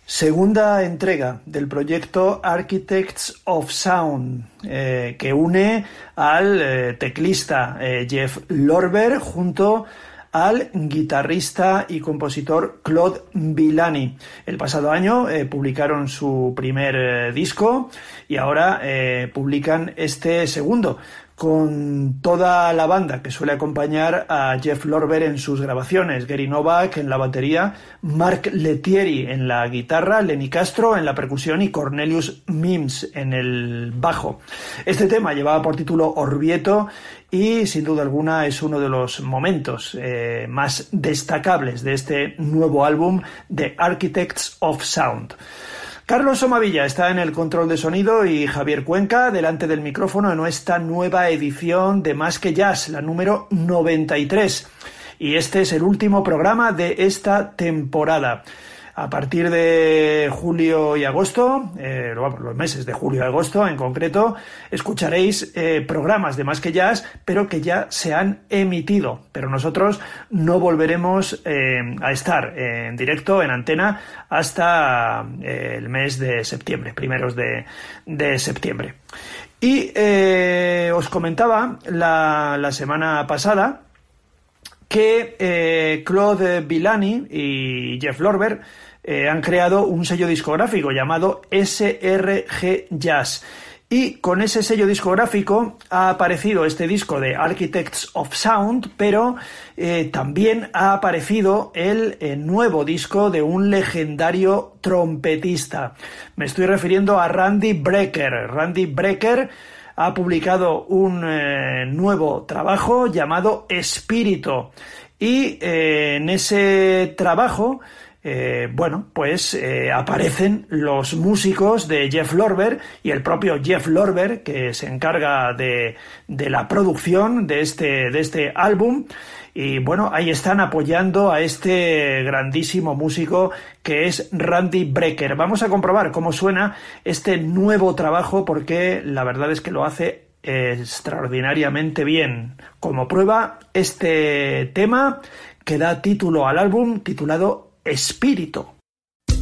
Segunda entrega del proyecto Architects of Sound, que une al teclista Jeff Lorber junto al guitarrista y compositor Claude Villani. El pasado año publicaron su primer disco y ahora publican este segundo, con toda la banda que suele acompañar a Jeff Lorber en sus grabaciones: Gary Novak en la batería, Mark Lettieri en la guitarra, Lenny Castro en la percusión y Cornelius Mims en el bajo. Este tema llevaba por título Orvieto y sin duda alguna es uno de los momentos más destacables de este nuevo álbum de Architects of Sound. Carlos Somavilla está en el control de sonido y Javier Cuenca delante del micrófono en esta nueva edición de Más que Jazz, la número 93. Y este es el último programa de esta temporada. A partir de julio y agosto, los meses de julio y agosto en concreto, escucharéis programas de Más que Jazz, pero que ya se han emitido. Pero nosotros no volveremos a estar en directo, en antena, hasta el mes de septiembre, primeros de septiembre. Y os comentaba la semana pasada que Claude Villani y Jeff Lorber han creado un sello discográfico llamado SRG Jazz. Y con ese sello discográfico ha aparecido este disco de Architects of Sound, pero también ha aparecido el nuevo disco de un legendario trompetista. Me estoy refiriendo a Randy Brecker. Randy Brecker ha publicado un nuevo trabajo llamado Espíritu. Y en ese trabajo aparecen los músicos de Jeff Lorber y el propio Jeff Lorber, que se encarga de la producción de este álbum. Y bueno, ahí están apoyando a este grandísimo músico que es Randy Brecker. Vamos a comprobar cómo suena este nuevo trabajo, porque la verdad es que lo hace extraordinariamente bien. Como prueba, este tema que da título al álbum, titulado Espíritu.